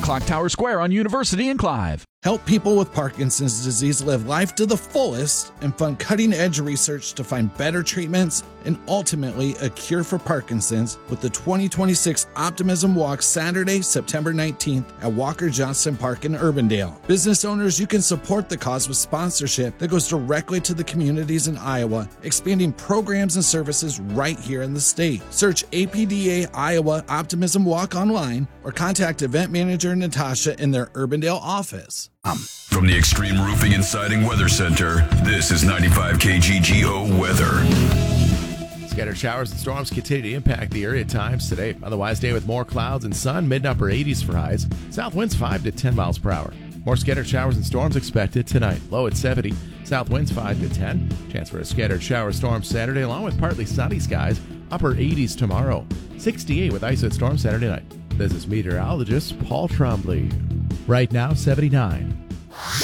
Clock Tower Square on University and Clive. Help people with Parkinson's disease live life to the fullest and fund cutting-edge research to find better treatments and ultimately a cure for Parkinson's with the 2026 Optimism Walk Saturday, September 19th at Walker Johnston Park in Urbandale. Business owners, you can support the cause with sponsorship that goes directly to the communities in Iowa, expanding programs and services right here in the state. Search APDA Iowa Optimism Walk online or contact event manager Natasha in their Urbandale office. From the Extreme Roofing and Siding Weather Center, this is 95 KGGO weather. Scattered showers and storms continue to impact the area at times today. Otherwise, day with more clouds and sun, mid and upper 80s for highs. South winds 5 to 10 miles per hour. More scattered showers and storms expected tonight. Low at 70. South winds 5 to 10. Chance for a scattered shower storm Saturday, along with partly sunny skies. Upper 80s tomorrow. 68 with ice and storm Saturday night. This is meteorologist Paul Trombley. Right now, 79.